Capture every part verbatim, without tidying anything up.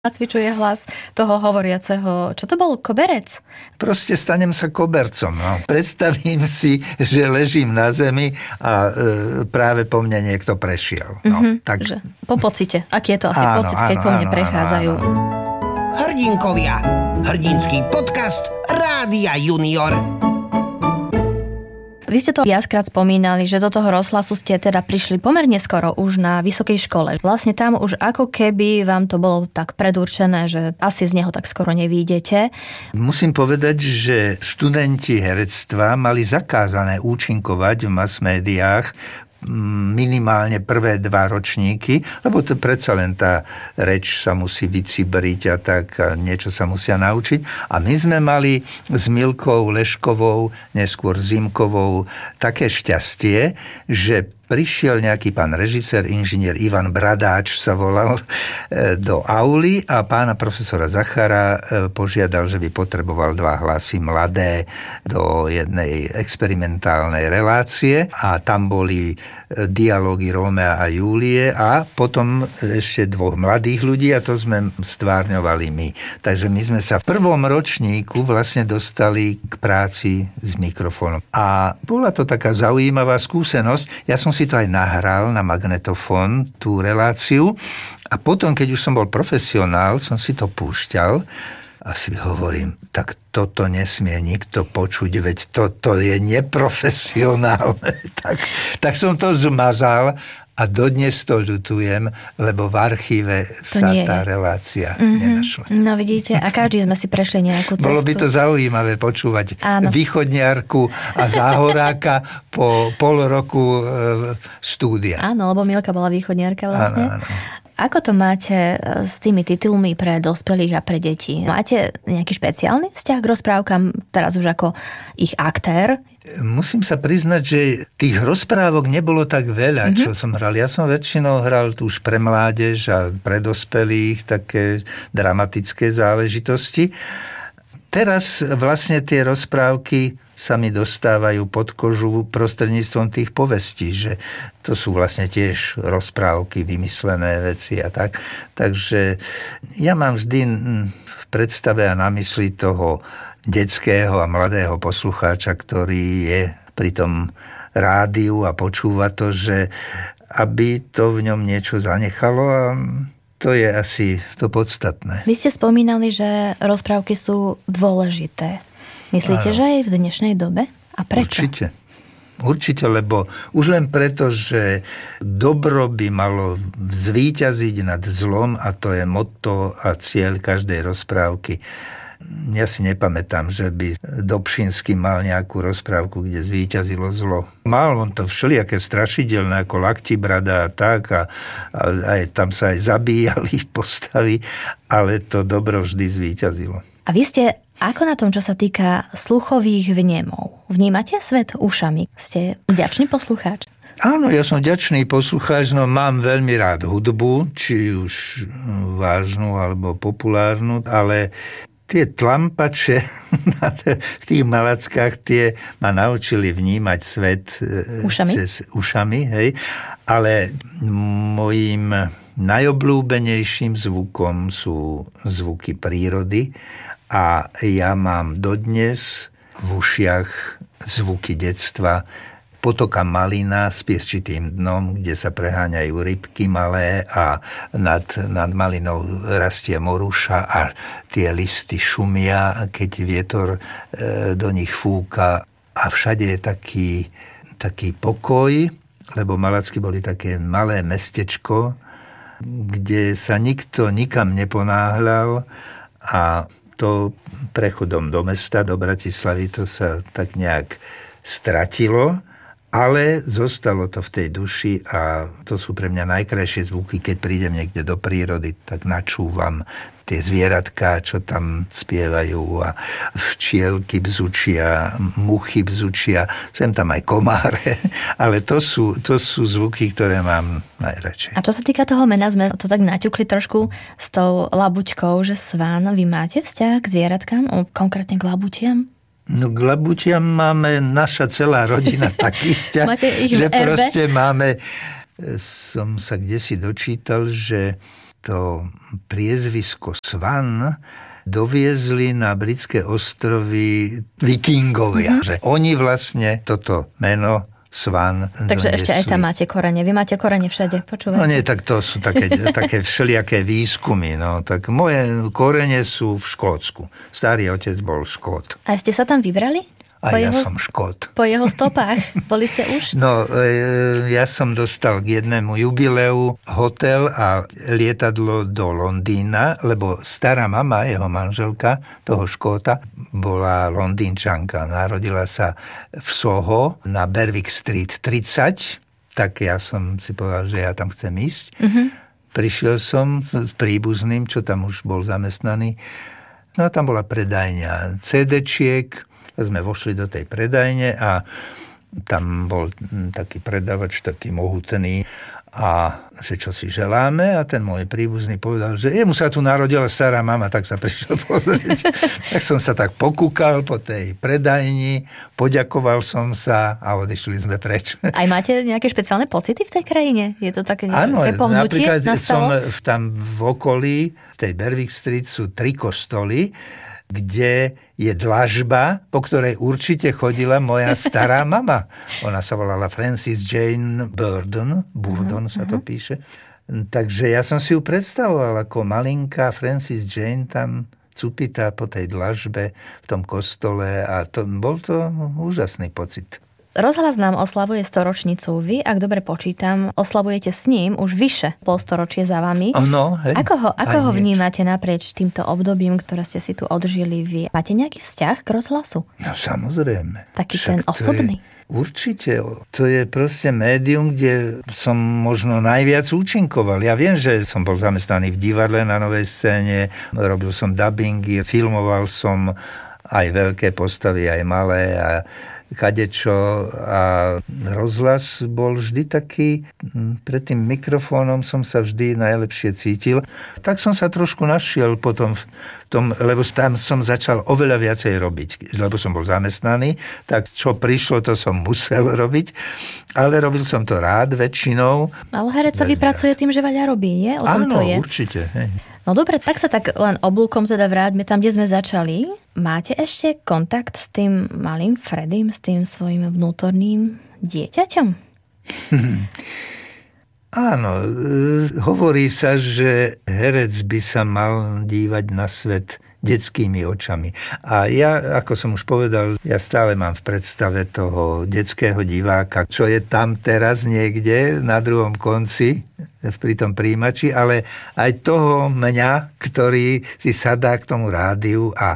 nacvičuje hlas toho hovoriaceho. Čo to bol? Koberec? Proste stanem sa kobercom. No. Predstavím si, že ležím na zemi a e, práve po mne niekto prešiel. No, mm-hmm, tak... že po pocite. Aký je to asi áno, pocit, keď áno, po mne áno, prechádzajú? Áno, áno. Hrdinkovia. Hrdinský podcast Rádia Junior. Vy ste to viackrát spomínali, že do toho rozhlasu ste teda prišli pomerne skoro už na vysokej škole. Vlastne tam už ako keby vám to bolo tak predurčené, že asi z neho tak skoro nevyjdete. Musím povedať, že študenti herectva mali zakázané účinkovať v mass médiách minimálne prvé dva ročníky, lebo to predsa len tá reč sa musí vycibriť a tak a niečo sa musia naučiť. A my sme mali s Milkou Leškovou, neskôr Zimkovou, také šťastie, že prišiel nejaký pán režisér, inžinier Ivan Bradáč sa volal, do auly a pána profesora Zachara požiadal, že by potreboval dva hlasy mladé do jednej experimentálnej relácie a tam boli dialógy Rómea a Júlie a potom ešte dvoch mladých ľudí a to sme stvárňovali my. Takže my sme sa v prvom ročníku vlastne dostali k práci s mikrofónom. A bola to taká zaujímavá skúsenosť. Ja som si to aj nahral na magnetofón, tú reláciu. A potom, keď už som bol profesionál, som si to púšťal a si hovorím, tak toto nesmie nikto počuť, veď toto je neprofesionálne. tak, tak som to zmazal a dodnes to ľutujem, lebo v archíve to sa tá je. relácia mm-hmm. nenašla. No vidíte, a každý sme si prešli nejakú cestu. Bolo by to zaujímavé počúvať Áno. východniarku a záhoráka po pol roku e, štúdia. Áno, lebo Milka bola východniarka vlastne. Áno, áno. Ako to máte s tými titulmi pre dospelých a pre deti? Máte nejaký špeciálny vzťah k rozprávkam, teraz už ako ich aktér? Musím sa priznať, že tých rozprávok nebolo tak veľa, mm-hmm. čo som hral. Ja som väčšinou hral tu už pre mládež a pre dospelých také dramatické záležitosti. Teraz vlastne tie rozprávky sa mi dostávajú pod kožu prostredníctvom tých povestí, že to sú vlastne tiež rozprávky, vymyslené veci a tak. Takže ja mám vždy v predstave a na mysli toho detského a mladého poslucháča, ktorý je pri tom rádiu a počúva to, že aby to v ňom niečo zanechalo a to je asi to podstatné. Vy ste spomínali, že rozprávky sú dôležité. Myslíte, Áno. že aj v dnešnej dobe? A prečo? Určite. Určite, lebo už len preto, že dobro by malo zvíťaziť nad zlom a to je motto a cieľ každej rozprávky. Ja si nepamätám, že by Dobšinský mal nejakú rozprávku, kde zvíťazilo zlo. Mal on to všelijaké strašidelné, ako Laktibrada a tak, a, a aj, tam sa aj zabíjali postavy, ale to dobro vždy zvíťazilo. A vy ste ako na tom, čo sa týka sluchových vnemov? Vnímate svet ušami? Ste vďačný poslucháč? Áno, ja som vďačný poslucháč, no mám veľmi rád hudbu, či už vážnu alebo populárnu, ale tie tlampače v tých malackách, tie ma naučili vnímať svet ušami? cez ušami, hej. Ale mojím najobľúbenejším zvukom sú zvuky prírody a ja mám dodnes v ušiach zvuky detstva, potoka Malina s piesčitým dnom, kde sa preháňajú rybky malé a nad, nad Malinou rastie moruša a tie listy šumia, keď vietor e, do nich fúka a všade je taký, taký pokoj, lebo Malacky boli také malé mestečko, kde sa nikto nikam neponáhľal a to prechodom do mesta, do Bratislavy, to sa tak nejak stratilo, ale zostalo to v tej duši a to sú pre mňa najkrajšie zvuky, keď prídem niekde do prírody, tak načúvam tie zvieratká, čo tam spievajú a včielky bzučia, muchy bzučia, sem tam aj komáre, ale to sú, to sú zvuky, ktoré mám najradšej. A čo sa týka toho mena, sme to tak naťukli trošku s tou labuťkou, že Svan, vy máte vzťah k zvieratkám, konkrétne k labutiam? No k labutiam máme naša celá rodina taký vzťah, že proste máme, som sa kdesi dočítal, že to priezvisko Svan doviezli na britské ostrovy vikingovia. Mm-hmm. Že oni vlastne toto meno Svan. Takže doniesli. Ešte aj tam máte korene. Vy máte korene všade, počúvajte. No nie, tak to sú také, také všelijaké výskumy. No. Tak moje korene sú v Škótsku. Starý otec bol Škót. A ste sa tam vybrali? A ja jeho, som Škót. Po jeho stopách? Boli ste už? No, e, ja som dostal k jednému jubileu hotel a lietadlo do Londýna, lebo stará mama, jeho manželka, toho Škóta, bola Londýnčanka. Narodila sa v Soho na Berwick Street tridsať, tak ja som si povedal, že ja tam chcem ísť. Mm-hmm. Prišiel som s príbuzným, čo tam už bol zamestnaný. No a tam bola predajňa cé déčiek. Sme vošli do tej predajne a tam bol taký predavač, taký mohutný a že čo si želáme a ten môj príbuzný povedal, že jemu sa tu narodila stará mama, tak sa prišiel pozrieť. Tak som sa tak pokúkal po tej predajni, poďakoval som sa a odišli sme preč. Aj máte nejaké špeciálne pocity v tej krajine? Je to také nejaké pohnutie nastalo? Áno, napríklad som tam v okolí, v tej Berwick Street sú tri kostoly, kde je dlažba, po ktorej určite chodila moja stará mama. Ona sa volala Frances Jane Burdon, Burdon sa to píše. Takže ja som si ju predstavoval ako malinká Frances Jane tam cupitá po tej dlažbe v tom kostole a to, bol to úžasný pocit. Rozhlas nám oslavuje storočnicu. Vy, ak dobre počítam, oslavujete s ním už vyše polstoročie za vami. No, hej. Ako ho, ako ho vnímate naprieč týmto obdobím, ktoré ste si tu odžili vy? Máte nejaký vzťah k rozhlasu? No samozrejme. Taký však ten osobný? Je, určite. To je proste médium, kde som možno najviac účinkoval. Ja viem, že som bol zamestnaný v divadle na Novej scéne, robil som dubbingy, filmoval som aj veľké postavy, aj malé a kadečo a rozhlas bol vždy taký, pred tým mikrofónom som sa vždy najlepšie cítil. Tak som sa trošku našiel potom v tom, lebo tam som začal oveľa viacej robiť, lebo som bol zamestnaný, tak čo prišlo, to som musel robiť, ale robil som to rád väčšinou. Ale herec sa vypracuje tým, že veľa robí, nie? O tom Áno, to je. určite. Hej. No dobre, tak sa tak len oblúkom teda vráťme tam, kde sme začali. Máte ešte kontakt s tým malým Freddym, s tým svojím vnútorným dieťaťom? Áno, hovorí sa, že herec by sa mal dívať na svet detskými očami. A ja, ako som už povedal, ja stále mám v predstave toho detského diváka, čo je tam teraz niekde na druhom konci, pri tom príjimači, ale aj toho mňa, ktorý si sadá k tomu rádiu a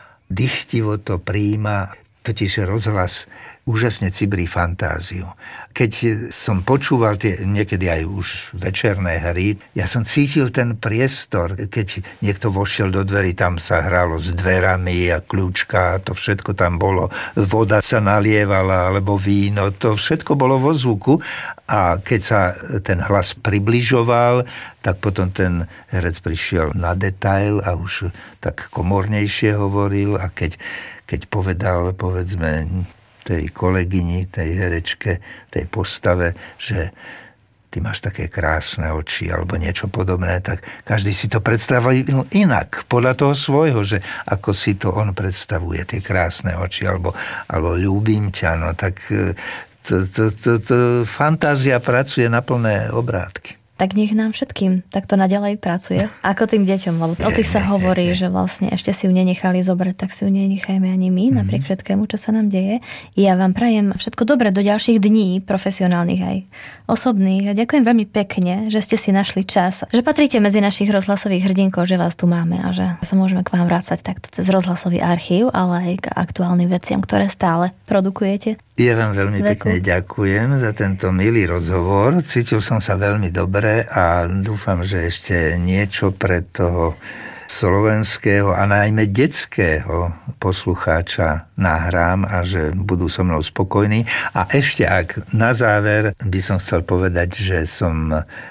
dychtivo to prijíma, totiž rozhlas úžasne cibrí fantáziu. Keď som počúval tie niekedy aj už večerné hry, ja som cítil ten priestor. Keď niekto vošiel do dverí, tam sa hralo s dverami a kľúčka, to všetko tam bolo. Voda sa nalievala, alebo víno, to všetko bolo vo zvuku. A keď sa ten hlas približoval, tak potom ten herec prišiel na detail a už tak komornejšie hovoril. A keď, keď povedal, povedzme, tej kolegyni, tej herečke, tej postave, že ty máš také krásne oči alebo niečo podobné, tak každý si to predstavuje inak, podľa toho svojho, že ako si to on predstavuje, tie krásne oči, alebo, alebo ľúbim ťa, no tak to, to, to, to, fantázia pracuje na plné obrátky. Tak nech nám všetkým takto naďalej pracuje. Ako tým deťom, lebo o tých sa hovorí, že vlastne ešte si ju nenechali zobrať, tak si ju nenechajme ani my, mm-hmm. napriek všetkému, čo sa nám deje. Ja vám prajem všetko dobré do ďalších dní, profesionálnych aj osobných. A ďakujem veľmi pekne, že ste si našli čas, že patríte medzi našich rozhlasových hrdinkov, že vás tu máme a že sa môžeme k vám vrácať takto cez rozhlasový archív, ale aj k aktuálnym veciam, ktoré stále produkujete. Ja vám veľmi Veku. pekne ďakujem za tento milý rozhovor. Cítil som sa veľmi dobre a dúfam, že ešte niečo pre toho slovenského a najmä detského poslucháča nahrám a že budú so mnou spokojní. A ešte ak na záver by som chcel povedať, že som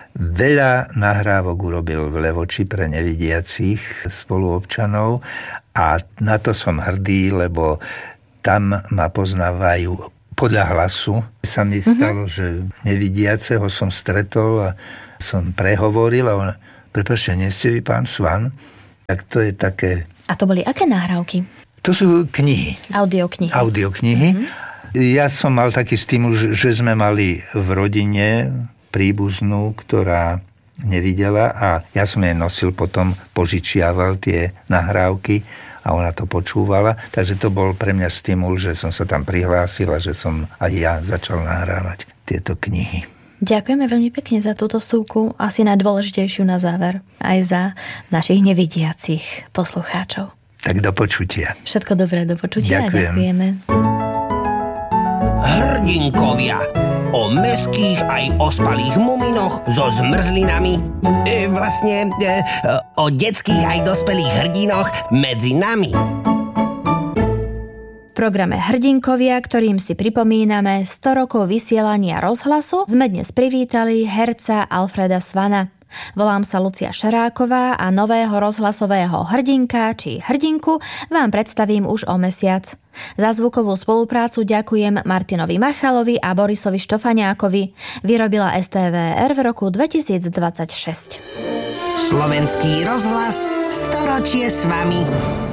veľa nahrávok urobil v Levoči pre nevidiacich spoluobčanov a na to som hrdý, lebo tam ma poznávajú podľa hlasu. Sa mi stalo, mm-hmm. že nevidiaceho som stretol a som prehovoril a on Prepáčte, nie ste vy pán Svan? Tak to je také... A to boli aké nahrávky? To sú knihy. Audioknihy. Audioknihy. Mm-hmm. Ja som mal taký stimul, že sme mali v rodine príbuznú, ktorá nevidela a ja som jej nosil potom, požičiaval tie nahrávky a ona to počúvala. Takže to bol pre mňa stimul, že som sa tam prihlásil a že som aj ja začal nahrávať tieto knihy. Ďakujeme veľmi pekne za túto súku, asi najdôležitejšiu na záver, aj za našich nevidiacich poslucháčov. Tak do počutia. Všetko dobré, do počutia. Ďakujem. Ďakujeme. Hrdinkovia. O meských aj ospalých muminoch so zmrzlinami. E, vlastne e, o detských aj dospelých hrdinoch medzi nami. V programe Hrdinkovia, ktorým si pripomíname sto rokov vysielania rozhlasu, sme dnes privítali herca Alfreda Svana. Volám sa Lucia Šaráková a nového rozhlasového hrdinka či hrdinku vám predstavím už o mesiac. Za zvukovú spoluprácu ďakujem Martinovi Machalovi a Borisovi Štofaňákovi. Vyrobila es té vé er v roku dvetisícdvadsaťšesť. Slovenský rozhlas, storočie s vami.